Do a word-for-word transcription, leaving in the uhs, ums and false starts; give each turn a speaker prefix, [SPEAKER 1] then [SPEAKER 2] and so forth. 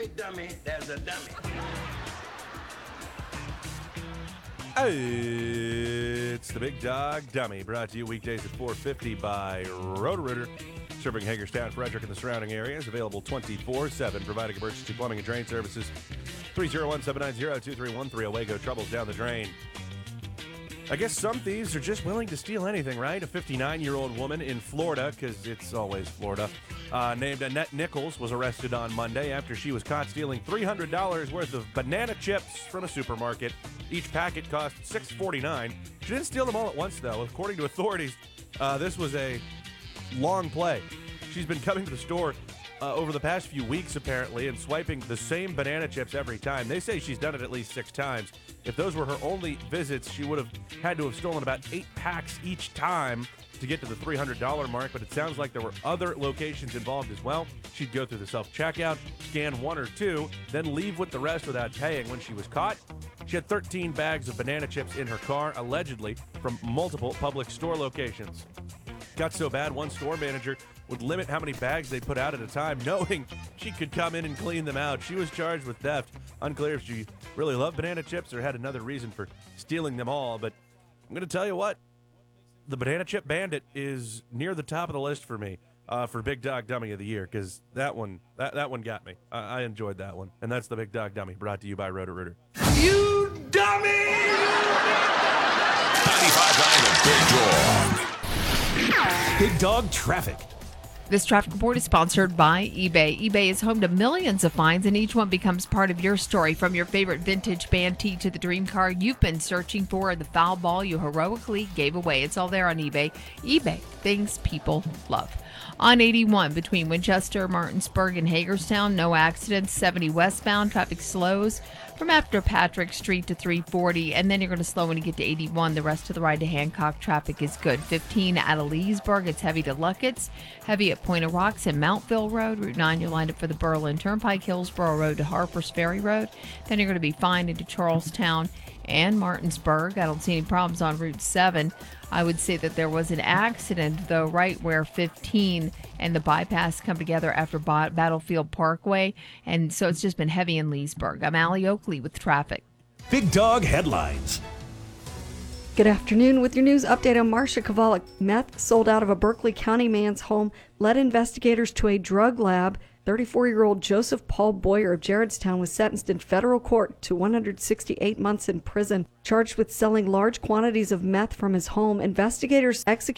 [SPEAKER 1] big dummy, there's a dummy.
[SPEAKER 2] It's the Big Dog Dummy, brought to you weekdays at four fifty by Roto-Rooter, serving Hagerstown, Frederick, and the surrounding areas. Available twenty-four seven, providing emergency plumbing and drain services. three oh one, seven nine zero, two three one three. Owego, troubles down the drain. I guess some thieves are just willing to steal anything, right? A fifty-nine-year-old woman in Florida, because it's always Florida, uh, named Annette Nichols was arrested on Monday after she was caught stealing three hundred dollars worth of banana chips from a supermarket. Each packet cost six forty-nine. She didn't steal them all at once, though. According to authorities, uh, this was a long play. She's been coming to the store uh, over the past few weeks, apparently, and swiping the same banana chips every time. They say she's done it at least six times. If those were her only visits, she would have had to have stolen about eight packs each time to get to the three hundred dollars mark, but it sounds like there were other locations involved as well. She'd go through the self-checkout, scan one or two, then leave with the rest without paying when she was caught. She had thirteen bags of banana chips in her car, allegedly from multiple public store locations. Got so bad, one store manager would limit how many bags they put out at a time, knowing she could come in and clean them out. She was charged with theft. Unclear if she really loved banana chips or had another reason for stealing them all, but I'm going to tell you what, the Banana Chip Bandit is near the top of the list for me uh, for Big Dog Dummy of the Year, because that one that, that one got me. I, I enjoyed that one. And that's the Big Dog Dummy, brought to you by Roto-Rooter.
[SPEAKER 1] You dummy!
[SPEAKER 3] ninety-five point nine The Big Dog. Big Dog Traffic.
[SPEAKER 4] This traffic report is sponsored by eBay. eBay is home to millions of finds, and each one becomes part of your story. From your favorite vintage band tee to the dream car you've been searching for, the foul ball you heroically gave away. It's all there on eBay. eBay, things people love. On eighty-one, between Winchester, Martinsburg, and Hagerstown, no accidents. seventy westbound, traffic slows from after Patrick Street to three forty, and then you're going to slow when you get to eighty-one. The rest of the ride to Hancock traffic is good. fifteen out of Leesburg, it's heavy to Luckett's, heavy at Point of Rocks and Mountville Road. Route nine, you're lined up for the Berlin Turnpike, Hillsborough Road to Harper's Ferry Road. Then you're going to be fine into Charlestown and Martinsburg. I don't see any problems on Route seven. I would say that there was an accident, though, right where fifteen and the bypass come together after ba- Battlefield Parkway, and so it's just been heavy in Leesburg. I'm Allie Oakley with traffic.
[SPEAKER 3] Big Dog Headlines.
[SPEAKER 5] Good afternoon. With your news update on Marcia Kovalik, meth sold out of a Berkeley County man's home led investigators to a drug lab. thirty-four-year-old Joseph Paul Boyer of Jaredstown was sentenced in federal court to one hundred sixty-eight months in prison, charged with selling large quantities of meth from his home. Investigators executed